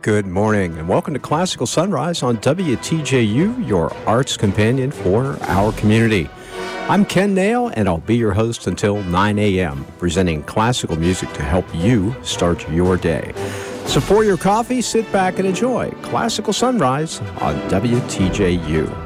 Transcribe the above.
Good morning, and welcome to Classical Sunrise on WTJU, your arts companion for our community. I'm Ken Nail, and I'll be your host until 9 a.m., presenting classical music to help you start your day. So pour your coffee, sit back, and enjoy Classical Sunrise on WTJU.